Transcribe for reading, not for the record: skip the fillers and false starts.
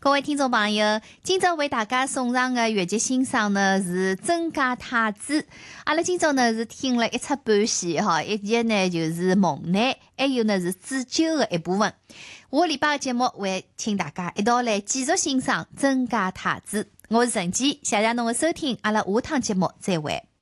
各位听众朋友，今朝为大家送上的乐剧欣赏呢是《曾家太子》。阿拉今朝呢是听了一出半戏哈，一集呢就是梦内，还有呢是主酒的一部分。下个礼拜的节目会请大家一道来继续欣赏《曾家太子》。我是陈姬，谢谢侬的收听，阿拉下趟节目再会。